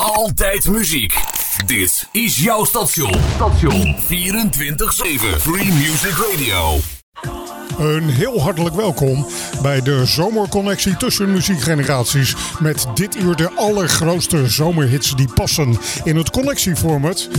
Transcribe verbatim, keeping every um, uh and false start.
Altijd muziek. Dit is jouw station. Station vierentwintig zeven Free Music Radio. Een heel hartelijk welkom bij de zomerconnectie tussen muziekgeneraties. Met dit uur de allergrootste zomerhits die passen in het connectieformat.